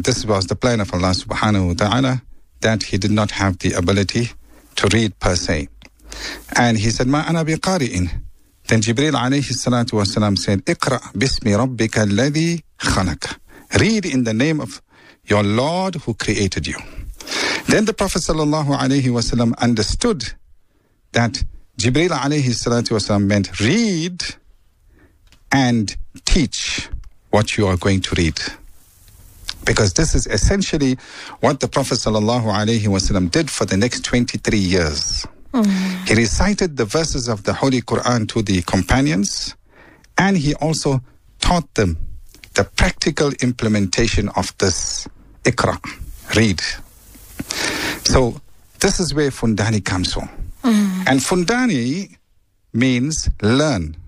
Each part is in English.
this was the plan of Allah subhanahu wa ta'ala, that he did not have the ability to read per se. And he said, Ma ana biqari'in. Then Jibreel alayhi salatu wasalam said, Iqra bismi rabbika alladhi khalaq. Read in the name of your Lord who created you. Then the Prophet sallallahu alayhi wasallam understood that Jibreel alayhi salatu wasalam meant read and teach what you are going to read. Because this is essentially what the Prophet sallallahu alaihi wasallam did for the next 23 years. He recited the verses of the Holy Quran to the companions, and he also taught them the practical implementation of this Iqra, read. So this is where Fundani comes from. And Fundani means learn.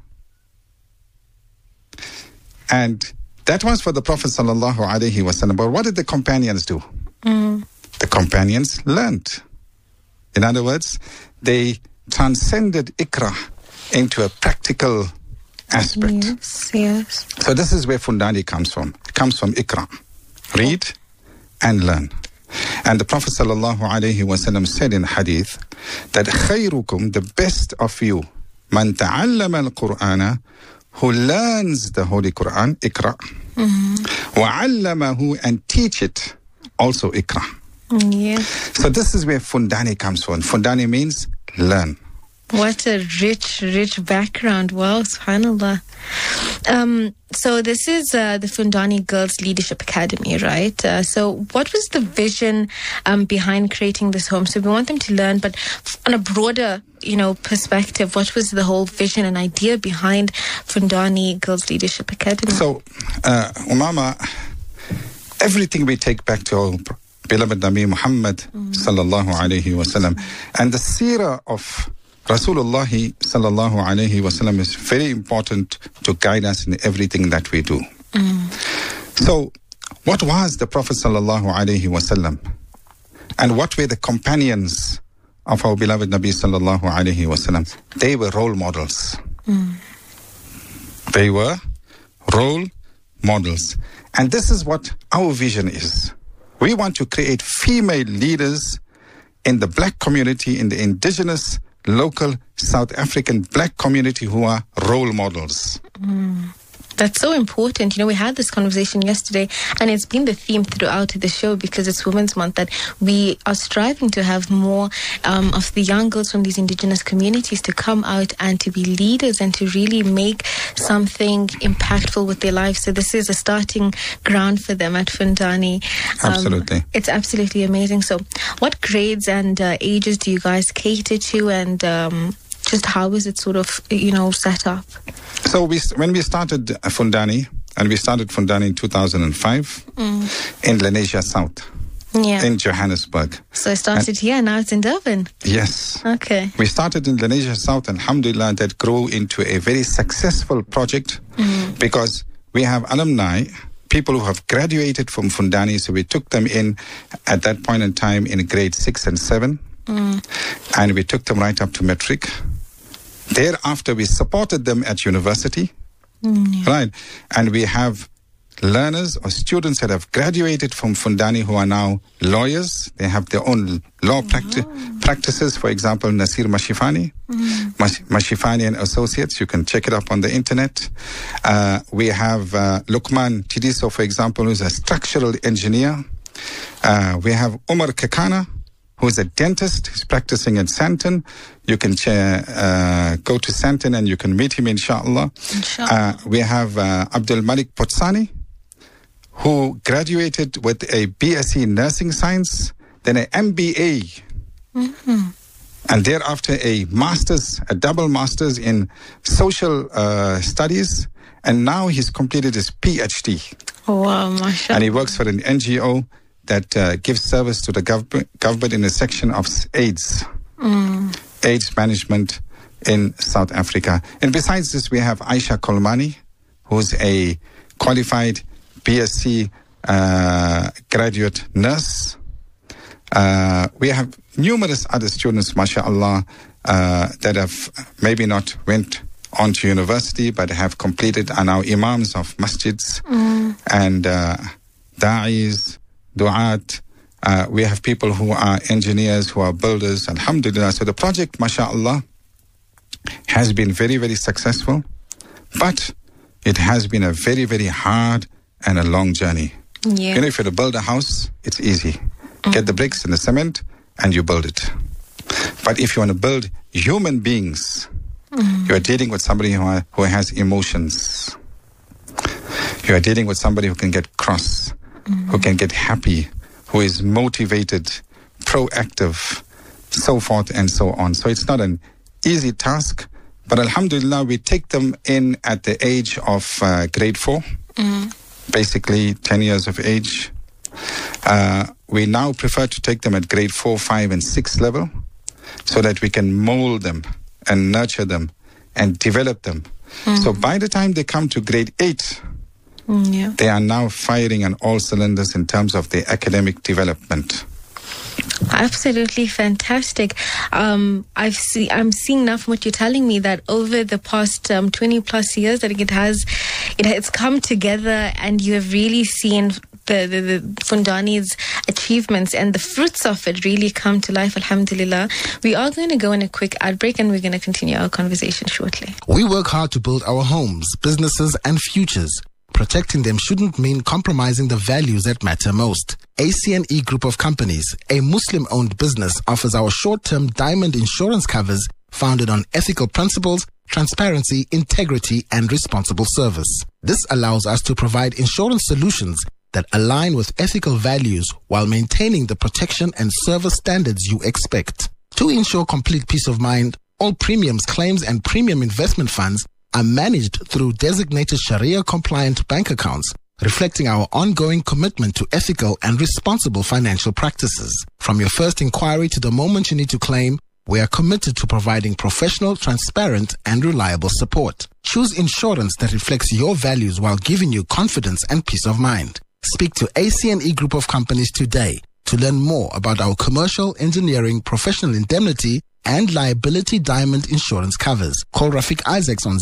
And that was for the Prophet sallallahu alaihi wasallam. But what did the companions do? The companions learned. In other words, they transcended Iqra into a practical aspect. Yes. So this is where Fundani comes from. It comes from Iqra. Read and learn. And the Prophet sallallahu alaihi wasallam said in hadith that khayrukum, the best of you, man ta'allama al-Qur'ana, who learns the Holy Quran, Iqra. وَعَلَّمَهُ, and teach it, also Iqra. So this is where Fundani comes from. Fundani means learn. What a rich background. Wow, subhanAllah. So this is the Fundani Girls Leadership Academy, right? So what was the vision behind creating this home? So we want them to learn, but on a broader, perspective, what was the whole vision and idea behind Fundani Girls Leadership Academy? So, Umama, everything we take back to our beloved Nabi Muhammad sallallahu alayhi wasallam, and the seerah of Rasulullah sallallahu alayhi wasallam is very important to guide us in everything that we do. So, what was the Prophet sallallahu alayhi wasallam, and what were the companions of our beloved Nabi sallallahu alayhi wasallam? They were role models. They were role models. And this is what our vision is. We want to create female leaders in the black community, in the indigenous, local South African black community who are role models. That's so important. We had this conversation yesterday, and it's been the theme throughout the show because it's Women's Month, that we are striving to have more of the young girls from these indigenous communities to come out and to be leaders and to really make something impactful with their lives. So this is a starting ground for them at Fundani. Absolutely. It's absolutely amazing. So what grades and ages do you guys cater to, and just how is it sort of, set up? So when we started Fundani, and we started Fundani in 2005 in Lenasia South, in Johannesburg. So it started here, now it's in Durban. Yes. Okay. We started in Lenasia South, and alhamdulillah, that grew into a very successful project because we have alumni, people who have graduated from Fundani, so we took them in at that point in time in grade 6 and 7, and we took them right up to metric. Thereafter, we supported them at university, right? And we have learners or students that have graduated from Fundani who are now lawyers. They have their own law practices. For example, Nasir Mashifani, Mashifani and Associates. You can check it up on the internet. We have Lukman Tidiso, for example, who's a structural engineer. We have Umar Kekana, who's a dentist. He's practicing in Santon. You can go to Santon and you can meet him, inshallah. We have Abdul Malik Potsani, who graduated with a BSc Nursing Science, then an MBA, and thereafter a master's, a double master's in social studies, and now he's completed his PhD. Oh, wow, mashallah. And he works for an NGO that gives service to the government in a section of AIDS, AIDS management in South Africa. And besides this, we have Aisha Kolmani, who's a qualified BSc graduate nurse. We have numerous other students, mashallah, that have maybe not went on to university, but have completed, are now imams of masjids and da'is du'at. We have people who are engineers, who are builders, alhamdulillah. So the project, mashallah, has been very, very successful, but it has been a very, very hard and a long journey. Yeah. You know, if you're to build a house, it's easy. Get the bricks and the cement and you build it. But if you want to build human beings, you are dealing with somebody who has emotions. You are dealing with somebody who can get cross, who can get happy, who is motivated, proactive, so forth and so on. So it's not an easy task, but alhamdulillah, we take them in at the age of grade 4, basically 10 years of age. We now prefer to take them at grade 4, 5, and 6 level so that we can mold them and nurture them and develop them. So by the time they come to grade 8, they are now firing on all cylinders in terms of their academic development. Absolutely fantastic. I'm seeing now from what you're telling me that over the past 20 plus years that it's come together, and you have really seen the Fundani's achievements and the fruits of it really come to life, alhamdulillah. We are going to go on a quick ad break and we're going to continue our conversation shortly. We work hard to build our homes, businesses and futures. Protecting them shouldn't mean compromising the values that matter most. ACNE Group of Companies, a Muslim-owned business, offers our short-term diamond insurance covers founded on ethical principles, transparency, integrity, and responsible service. This allows us to provide insurance solutions that align with ethical values while maintaining the protection and service standards you expect. To ensure complete peace of mind, all premiums, claims, and premium investment funds are managed through designated Sharia-compliant bank accounts, reflecting our ongoing commitment to ethical and responsible financial practices. From your first inquiry to the moment you need to claim, we are committed to providing professional, transparent, and reliable support. Choose insurance that reflects your values while giving you confidence and peace of mind. Speak to ACNE Group of Companies today to learn more about our commercial, engineering, professional indemnity, and liability diamond insurance covers. Call Rafiq Isaacs on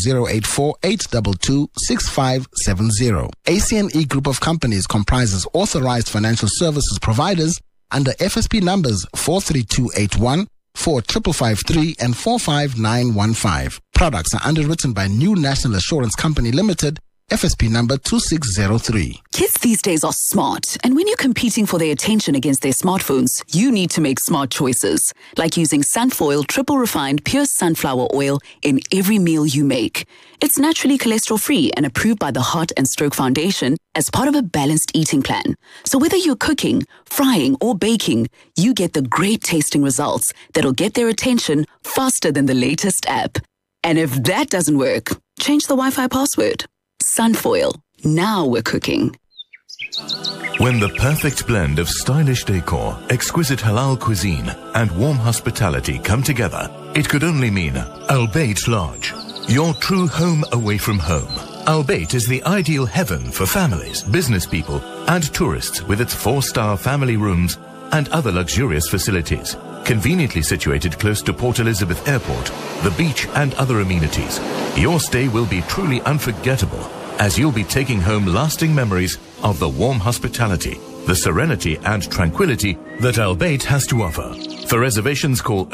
084-822-6570. ACNE Group of Companies comprises authorized financial services providers under FSP numbers 43281, 4553, and 45915. Products are underwritten by New National Assurance Company Limited, FSP number 2603. Kids these days are smart, and when you're competing for their attention against their smartphones, you need to make smart choices, like using Sunfoil triple refined pure sunflower oil in every meal you make. It's naturally cholesterol-free and approved by the Heart and Stroke Foundation as part of a balanced eating plan. So whether you're cooking, frying, or baking, you get the great tasting results that'll get their attention faster than the latest app. And if that doesn't work, change the Wi-Fi password. Sunfoil. Now we're cooking. When the perfect blend of stylish decor, exquisite halal cuisine, and warm hospitality come together, it could only mean Al Bayt Lodge, your true home away from home. Al Bayt is the ideal heaven for families, business people, and tourists with its 4-star family rooms and other luxurious facilities. Conveniently situated close to Port Elizabeth Airport, the beach and other amenities, your stay will be truly unforgettable as you'll be taking home lasting memories of the warm hospitality, the serenity and tranquility that Al Bayt has to offer. For reservations, call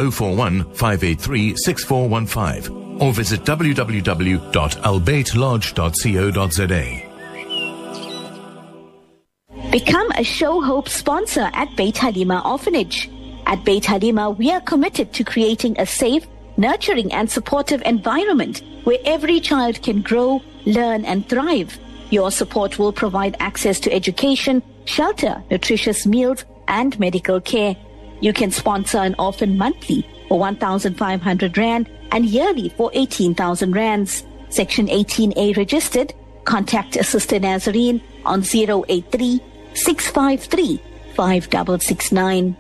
041-583-6415 or visit www.albaytlodge.co.za. Become a Show Hope sponsor at Beit Halima Orphanage. At Beit Halima, we are committed to creating a safe, nurturing and supportive environment where every child can grow, learn and thrive. Your support will provide access to education, shelter, nutritious meals and medical care. You can sponsor an orphan monthly for 1,500 Rand and yearly for 18,000 Rands. Section 18A registered. Contact Sister Nazarene on 083-653-5669.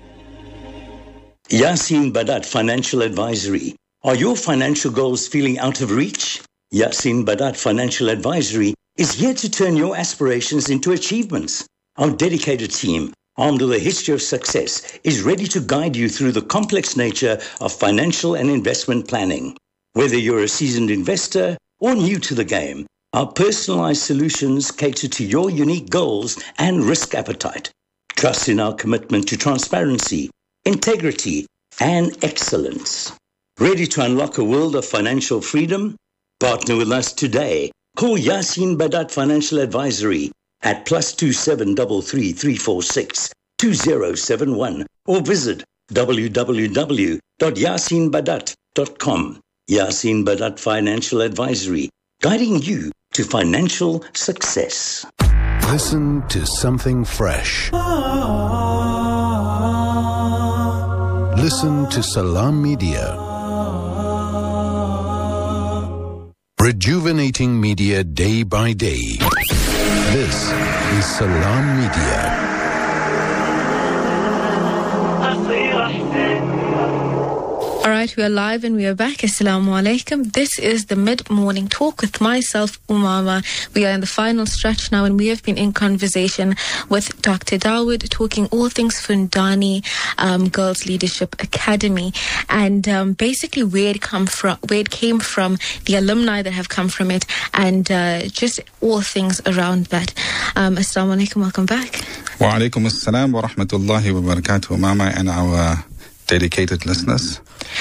Yasin Badat Financial Advisory. Are your financial goals feeling out of reach? Yasin Badat Financial Advisory is here to turn your aspirations into achievements. Our dedicated team, armed with a history of success, is ready to guide you through the complex nature of financial and investment planning. Whether you're a seasoned investor or new to the game, our personalized solutions cater to your unique goals and risk appetite. Trust in our commitment to transparency, integrity, and excellence. Ready to unlock a world of financial freedom? Partner with us today. Call Yasin Badat Financial Advisory at +27 33 346 2071 or visit www.yasinbadat.com. Yasin Badat Financial Advisory, guiding you to financial success. Listen to something fresh. Listen to Salam Media. Rejuvenating media day by day. This is Salam Media. All right, we are live and we are back. Assalamu alaikum. This is the mid-morning talk with myself, Umama. We are in the final stretch now and we have been in conversation with Dr. Dawood, talking all things Fundani Girls Leadership Academy, and basically where it came from, the alumni that have come from it, and just all things around that. Assalamu alaikum, welcome back. Wa alaikum assalam wa rahmatullahi wa barakatuh, Umama, and our dedicated listeners.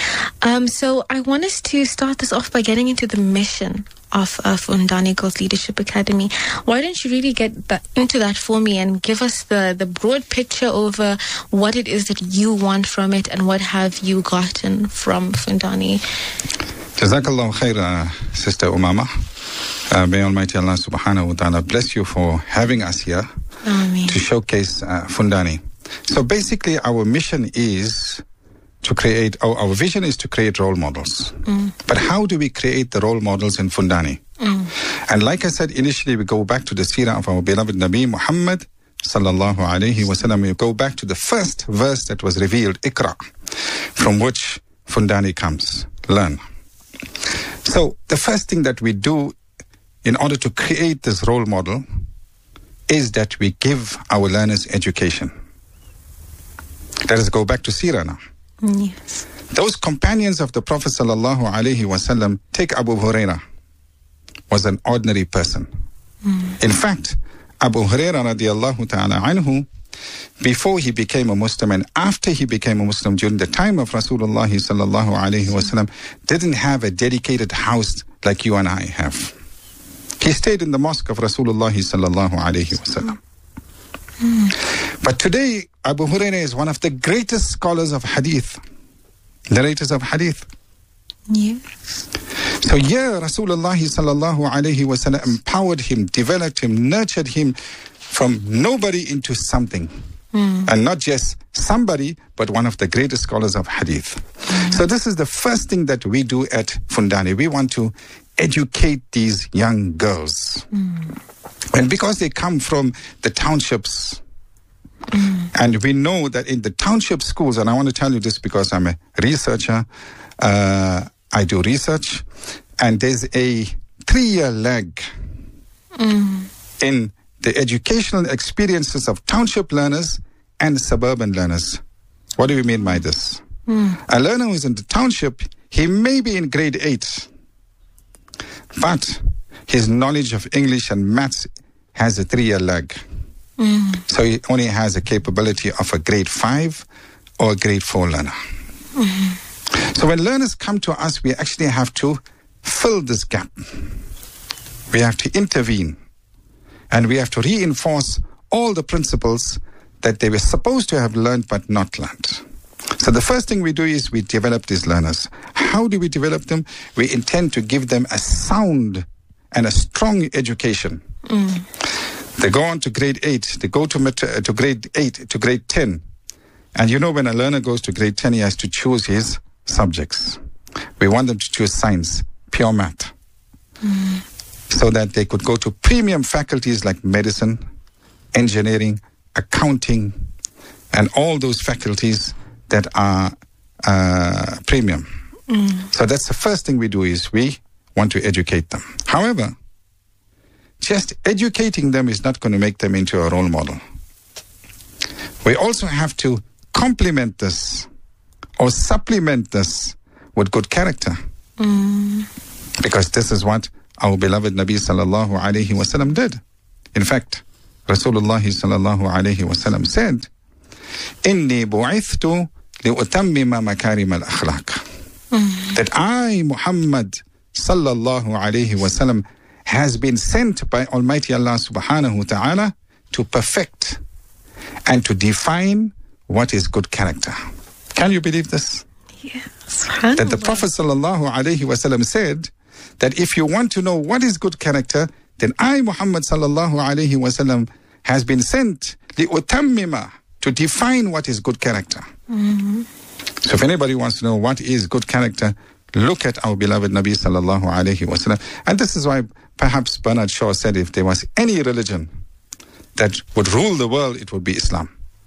So I want us to start this off by getting into the mission of Fundani Girls Leadership Academy. Why don't you really get into that for me and give us the broad picture over what it is that you want from it and what have you gotten from Fundani? Jazakallah khair, Sister Umama. May Almighty Allah subhanahu wa ta'ala bless you for having us here to showcase Fundani. So basically our mission is to create, our vision is to create role models. But how do we create the role models in Fundani? And like I said initially, we go back to the seerah of our beloved Nabi Muhammad sallallahu alayhi wa sallam. We go back to the first verse that was revealed, Iqra, from which Fundani comes, learn. So the first thing that we do in order to create this role model is that we give our learners education. Let us go back to seerah now. Yes. Those companions of the Prophet sallallahu alaihi wasallam, take Abu Huraira, was an ordinary person. In fact, Abu Huraira radiallahu ta'ala anhu, before he became a Muslim and after he became a Muslim during the time of Rasulullah sallallahu alaihi wasallam, didn't have a dedicated house like you and I have. He stayed in the mosque of Rasulullah sallallahu alaihi wasallam. But today, Abu Huraira is one of the greatest scholars of hadith, narrators of hadith. Yes. So here, Rasulullah sallallahu alayhi wa sallam empowered him, developed him, nurtured him from nobody into something. And not just somebody, but one of the greatest scholars of hadith. So this is the first thing that we do at Fundani. We want to educate these young girls. And because they come from the townships, and we know that in the township schools, and I want to tell you this because I'm a researcher, I do research, and there's a 3-year lag in the educational experiences of township learners and suburban learners. What do we mean by this? A learner who is in the township, he may be in grade 8, but his knowledge of English and maths has a 3-year lag. So he only has a capability of a grade 5 or a grade 4 learner. So when learners come to us, we actually have to fill this gap. We have to intervene. And we have to reinforce all the principles that they were supposed to have learned but not learned. So the first thing we do is we develop these learners. How do we develop them? We intend to give them a sound and a strong education. They go on to grade 8, they go to grade 8, to grade 10. And you know, when a learner goes to grade 10, he has to choose his subjects. We want them to choose science, pure math, so that they could go to premium faculties like medicine, engineering, accounting, and all those faculties that are premium. So that's the first thing we do, is we want to educate them. However, just educating them is not going to make them into a role model. We also have to complement this or supplement this with good character. Because this is what our beloved Nabi sallallahu alayhi wa sallam did. In fact, Rasulullah sallallahu alayhi wa sallam said, Inni bu'ithtu li'utammima makarim al-akhlaq. That I, Muhammad sallallahu alayhi wa sallam, has been sent by Almighty Allah subhanahu wa ta'ala to perfect and to define what is good character. Can you believe this? Yes. That the Prophet sallallahu alayhi wa sallam said that if you want to know what is good character, then I, Muhammad sallallahu alayhi wa sallam, has been sent li'utammima, to define what is good character. So if anybody wants to know what is good character, look at our beloved Nabi sallallahu alayhi wa sallam. And this is why perhaps Bernard Shaw said if there was any religion that would rule the world, it would be Islam.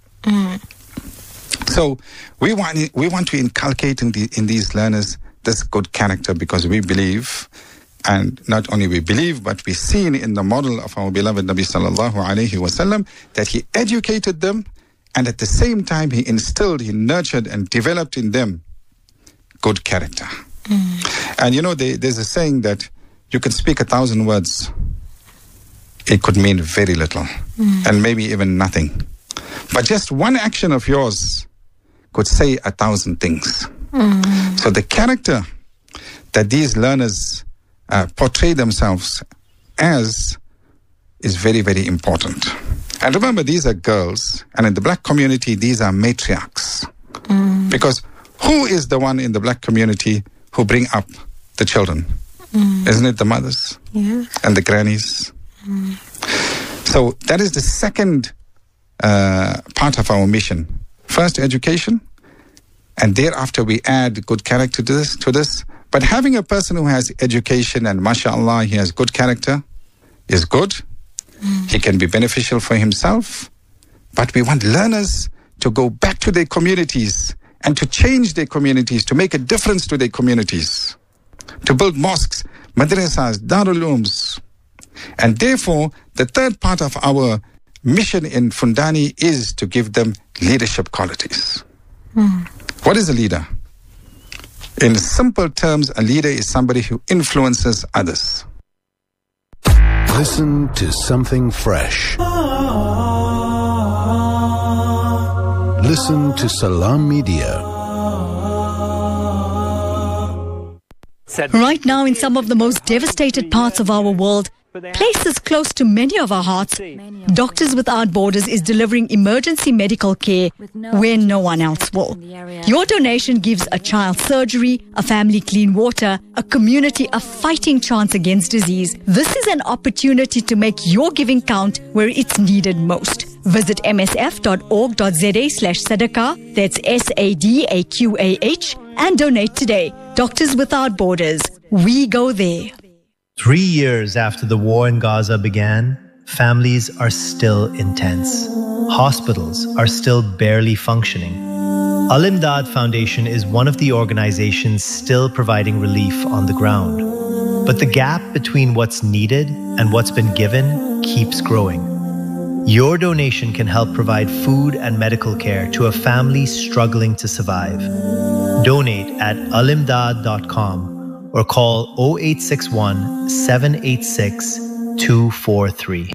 So we want to inculcate in these learners this good character, because we believe, and not only we believe, but we've seen in the model of our beloved Nabi sallallahu alayhi wa sallam that he educated them, and at the same time he instilled, he nurtured and developed in them good character. And you know, there's a saying that you can speak 1,000 words, it could mean very little, and maybe even nothing. But just one action of yours could say 1,000 things. So the character that these learners portray themselves as is very, very important. And remember, these are girls, and in the black community, these are matriarchs. Because who is the one in the black community who bring up the children? Isn't it the mothers? And the grannies? So that is the second part of our mission. First, education, and thereafter we add good character to this. But having a person who has education and mashallah, he has good character, is good. He can be beneficial for himself. But we want learners to go back to their communities and to change their communities, to make a difference to their communities, to build mosques, madrasas, darul ulooms. And therefore, the third part of our mission in Fundani is to give them leadership qualities. What is a leader? In simple terms, a leader is somebody who influences others. Listen to something fresh. Listen to Salam Media. Right now, in some of the most devastated parts of our world, places close to many of our hearts, Doctors Without Borders is delivering emergency medical care where no one else will. Your donation gives a child surgery, a family clean water, a community a fighting chance against disease. This is an opportunity to make your giving count where it's needed most. Visit msf.org.za/sadaqah, that's SADAQAH, and donate today. Doctors Without Borders. We go there. 3 years after the war in Gaza began, families are still intense. Hospitals are still barely functioning. Al-Imdad Foundation is one of the organizations still providing relief on the ground. But the gap between what's needed and what's been given keeps growing. Your donation can help provide food and medical care to a family struggling to survive. Donate at alimdad.com or call 0861 786 243.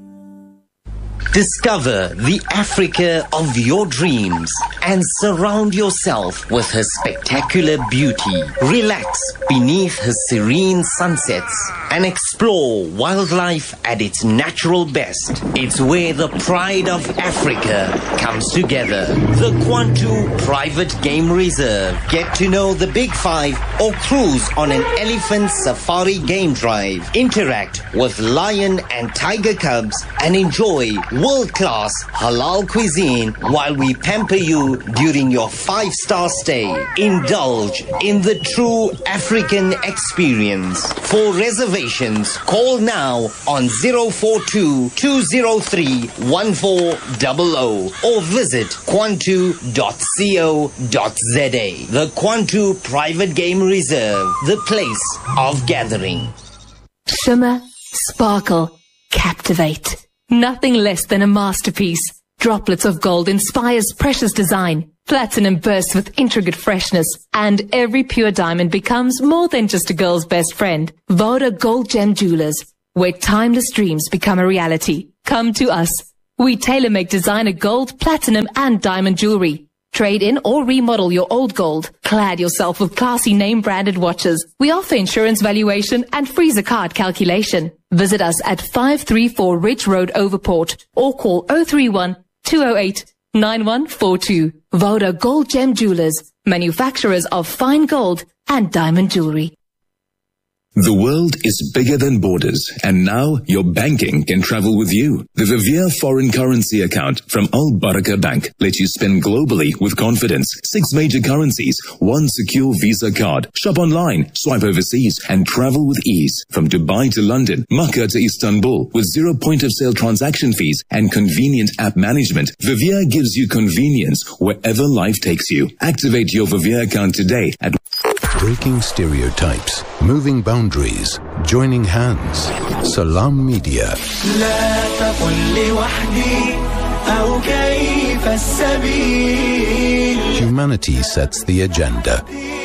Discover the Africa of your dreams and surround yourself with her spectacular beauty. Relax beneath her serene sunsets and explore wildlife at its natural best. It's where the pride of Africa comes together. The Kwantu Private Game Reserve. Get to know the Big Five or cruise on an elephant safari game drive. Interact with lion and tiger cubs and enjoy world-class halal cuisine while we pamper you during your 5-star stay. Indulge in the true African experience. For reservations, call now on 042-203-1400 or visit kwantu.co.za. The Kwantu Private Game Reserve, the place of gathering. Shimmer, sparkle, captivate. Nothing less than a masterpiece. Droplets of gold inspires precious design. Platinum bursts with intricate freshness. And every pure diamond becomes more than just a girl's best friend. Voda Gold Gem Jewelers, where timeless dreams become a reality. Come to us. We tailor-make designer gold, platinum and diamond jewelry. Trade in or remodel your old gold. Clad yourself with classy name-branded watches. We offer insurance valuation and free zakat calculation. Visit us at 534 Ridge Road, Overport, or call 031 208 9142. Voda Gold Gem Jewelers, manufacturers of fine gold and diamond jewelry. The world is bigger than borders, and now your banking can travel with you. The Vivier foreign currency account from Al Baraka Bank lets you spend globally with confidence. 6 major currencies, 1 secure Visa card. Shop online, swipe overseas, and travel with ease. From Dubai to London, Makkah to Istanbul, with 0 point-of-sale transaction fees and convenient app management, Vivier gives you convenience wherever life takes you. Activate your Vivier account today at Breaking stereotypes, moving boundaries, joining hands. Salam Media. Humanity sets the agenda.